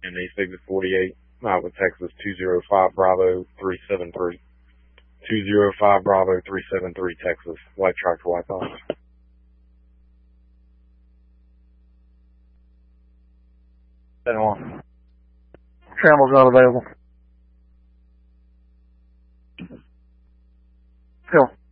in East Exit 48, with Texas 205 Bravo 373. 205 Bravo 373 Texas, white tractor, white box. Scramble's not available. Phil.